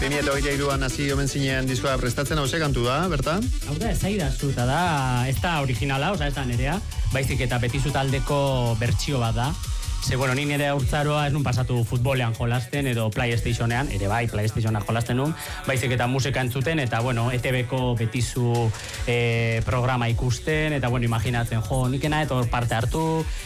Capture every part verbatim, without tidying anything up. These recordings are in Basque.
bi mila hogeita hiruan hasi omen zinean diskoa prestatzen, hau ze kantu da, Berta? Hau da, ez zaidazu, eta da, ez da originala, oza, ez da nerea, baizik eta Betizu taldeko bertsio bat da. Ze, bueno, ni nire urtzaroa ez nun pasatu futbolean jolasten edo PlayStationean, ere bai, PlayStationean jolasten nun, baizik eta musika entzuten, eta, bueno, E T Bko Betizu e, programa ikusten, eta, bueno, imaginatzen, jo, nikena eta parte hartu,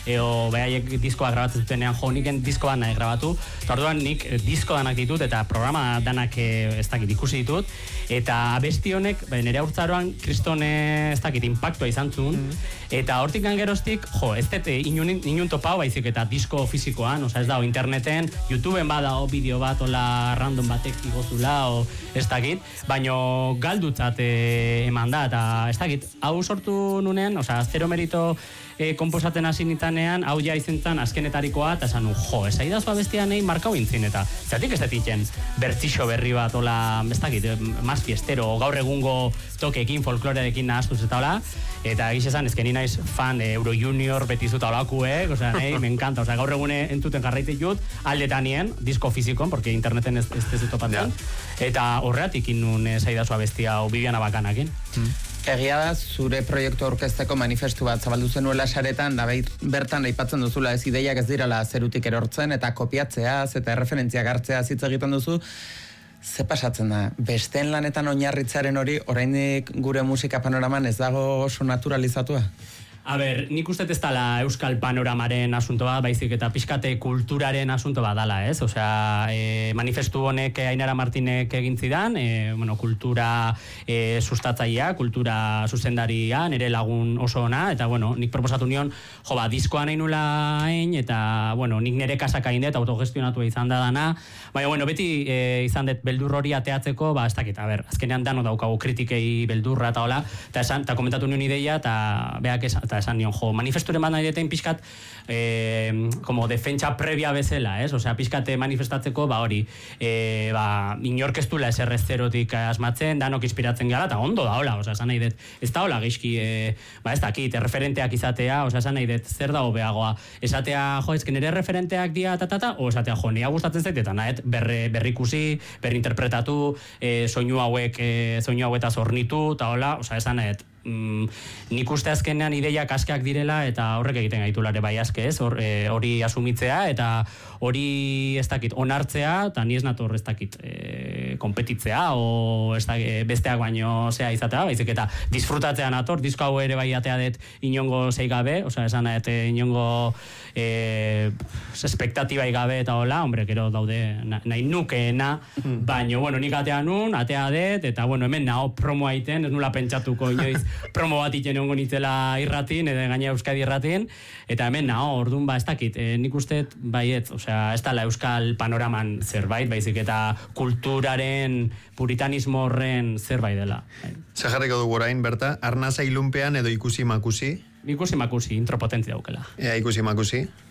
eo behaiek diskoa grabatzen zutenean, jo, niken diskoa nahi grabatu, eta orduan nik disko danak ditut, eta programa danak e, ez dakit ikusi ditut, eta abesti honek, nire urtzaroan, kriston ez dakit impactua izan zuen, mm. eta hortik geroztik, jo, ez dut inun, inun topau, baizik eta disko fisikoan, oza, ez da, o interneten, YouTubeen bada, o bideo bat, ola random batek igozula, o ez dakit, baino galdutzat e, eman da, eta ez dakit, hau sortu nunean, oza, zero merito e, komposaten hasi nitanean, hau ja izentzan azkenetarikoa, eta esan, jo, ez aidazua bestian egin markau intzin, eta zatik ez detitzen bertixo berri bat, ola, ez dakit, mas fiestero, gaur egungo tokekin, folklorearekin nahaztuz eta hola, eta egiz esan, ezken naiz fan de Euro Junior, Betizuta olakuek, osea, nahi, me encanta, osea, gaur egune entuten jarraitik jut, aldetanien, disko fizikon, porque interneten ez, ez ez topatzen, yeah. Eta horreatik innun zaidazua bestia o Bibiana Bakanakin. Mm. Egia da, zure proiektu aurkezteko manifestu bat zabaldu zenuela saretan, da bertan aipatzen duzula ez ideiak ez dirala zerutik erortzen, eta kopiatzeaz, eta referentziak hartzeaz hitz egiten duzu. Ze pasatzen da, besteen lanetan oinarritzaren hori, orainik gure musika panoraman ez dago oso naturalizatua? A ber, nik uste ez dala euskal panoramaren asunto bat, baizik eta pixkate kulturaren asunto bat dala, ez? Osea, e, manifestu honek Ainara Martinek egin zidan, e, bueno, kultura e, sustatzailea, kultura zuzendaria, nire lagun oso ona, eta, bueno, nik proposatu nion, jo, ba, diskoa nahi nula hain, eta, bueno, nik nire kasaka egin dut, autogestionatu izan da dana, baina, bueno, beti e, izan dut beldur hori ateatzeko, ba, ez dakit, a ber, azkenean dano daukagu kritikei beldurra eta hola, eta esan, eta komentatu nion ideia, eta beak esan, eta esan nion, jo, manifesturen bat nahi detein pixkat eh, como defentsa previa bezala, ez? Osea, pixkate manifestatzeko, ba hori, eh, ba, inorkestula eserrez zerotik asmatzen, danok inspiratzen gara, eta ondo da, hola, osea, esan nahi det, ez da hola gizki, eh, ba ez dakit, referenteak izatea, osea, esan nahi det, zer da hobeagoa, esatea, jo, ezken ere referenteak dia, tatata, o esatea, jo, nia gustatzen zait, eta nahet, berre, berrikusi, berrinterpretatu, eh, soinu hauek, eh, soinu hauetaz hornitu, eta hola, osea, esan nahet, Mm, nik uste azkenean ideiak askeak direla eta horrek egiten gaitulare bai aske ez, hori e, asumitzea eta hori ez dakit onartzea eta ni ez nator ez dakit e, konpetitzea o ez dakit, besteak baino zea izatea, baizik eta disfrutatzea nator, disko hau ere bai atea dut inongo zei gabe, osea esan nahet inongo e, espektatibai gabe eta hola, hombre, gero daude nahi nukeena, mm. baino bueno, nik atea nun, atea dut eta bueno, hemen nao promoa iten, ez nula pentsatuko inoiz promo bat iten egongo nitzela irratin, edo gaina Euskadi irratin, eta hemen nao, orduan ba ez dakit, e, nik uste baiet, osea, ez dala euskal panoraman zerbait, baizik eta kulturaren, puritanismo horren zerbait dela. Zer jarriko dugu orain, Berta, arnaza ilunpean edo ikusi makusi? Ikusi makusi, intropotentzia daukela. Ea, ikusi makusi.